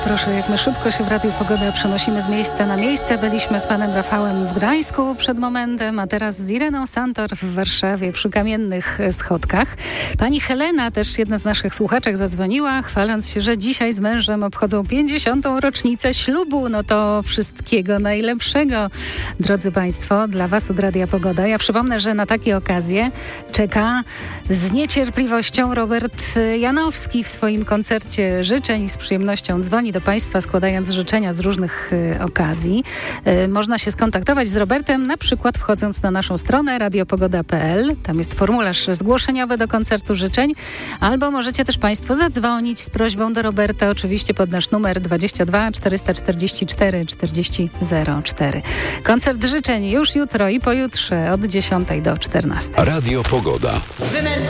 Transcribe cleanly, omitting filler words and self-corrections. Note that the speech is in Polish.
Proszę, jak my szybko się w Radiu Pogoda przenosimy z miejsca na miejsce. Byliśmy z panem Rafałem w Gdańsku przed momentem, a teraz z Ireną Santor w Warszawie przy Kamiennych Schodkach. Pani Helena, też jedna z naszych słuchaczek, zadzwoniła, chwaląc się, że dzisiaj z mężem obchodzą 50. rocznicę ślubu. No to wszystkiego najlepszego, drodzy państwo, dla was od Radia Pogoda. Ja przypomnę, że na takie okazje czeka z niecierpliwością Robert Janowski w swoim koncercie życzeń. Z przyjemnością dzwoni do państwa, składając życzenia z różnych okazji. Można się skontaktować z Robertem, na przykład wchodząc na naszą stronę radiopogoda.pl. Tam jest formularz zgłoszeniowy do koncertu życzeń. Albo możecie też państwo zadzwonić z prośbą do Roberta, oczywiście pod nasz numer 22 444 4004. Koncert życzeń już jutro i pojutrze od 10 do 14. Radio Pogoda.